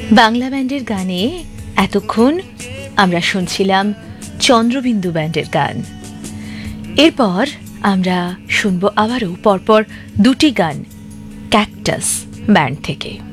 বাংলা ব্যান্ডের গানে এতক্ষণ আমরা শুনছিলাম চন্দ্রবিন্দু ব্যান্ডের গান। এরপর আমরা শুনব আবারও পরপর দুটি গান ক্যাকটাস ব্যান্ড থেকে।